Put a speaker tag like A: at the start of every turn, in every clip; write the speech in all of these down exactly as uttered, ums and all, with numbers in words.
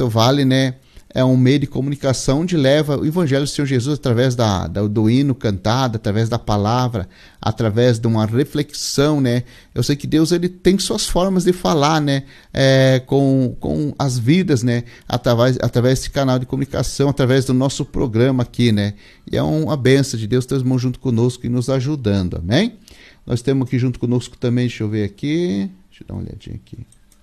A: Alto Vale, né, é um meio de comunicação onde leva o Evangelho do Senhor Jesus através da, da, do hino cantado, através da palavra, através de uma reflexão, né? Eu sei que Deus, ele tem suas formas de falar, né? É, com, com as vidas, né? Através, através desse canal de comunicação, através do nosso programa aqui, né? E é uma bênção de Deus ter os irmãos junto conosco e nos ajudando, amém? Nós temos aqui junto conosco também, deixa eu ver aqui, deixa eu dar uma olhadinha aqui.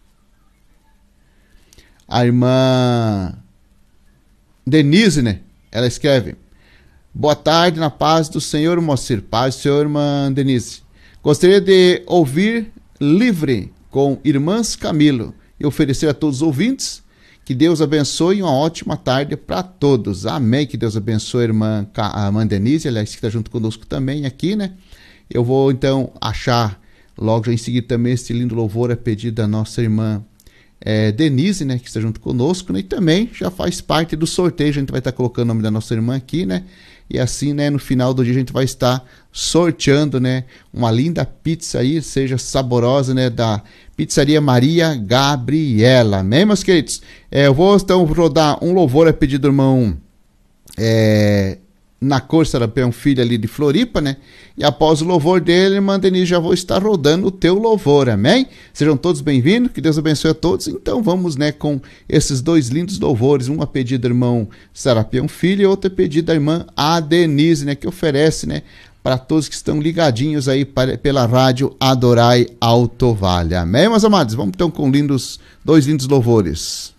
A: A irmã Denise, né? Ela escreve: boa tarde, na paz do Senhor, Moacir. Paz do Senhor, irmã Denise. Gostaria de ouvir livre com Irmãs Camilo e oferecer a todos os ouvintes. Que Deus abençoe e uma ótima tarde para todos. Amém. Que Deus abençoe a irmã, a irmã Denise, ela está junto conosco também aqui, né? Eu vou então achar logo já em seguida também este lindo louvor a pedido da nossa irmã É, Denise, né, que está junto conosco, né, e também já faz parte do sorteio. A gente vai estar colocando o nome da nossa irmã aqui, né, e assim, né, no final do dia a gente vai estar sorteando, né, uma linda pizza aí, seja saborosa, né, da Pizzaria Maria Gabriela, amém, meus queridos? É, eu vou então rodar um louvor a pedido do irmão é, na cor Serapião Filho ali de Floripa, né? E após o louvor dele, irmã Denise, já vou estar rodando o teu louvor, amém? Sejam todos bem-vindos, que Deus abençoe a todos. Então vamos, né, com esses dois lindos louvores, um a pedido do irmão Serapião Filho e outro a pedido da irmã a Denise, né, que oferece, né, para todos que estão ligadinhos aí para, pela rádio Adorai Alto Vale, amém, meus amados? Vamos então com lindos, dois lindos louvores.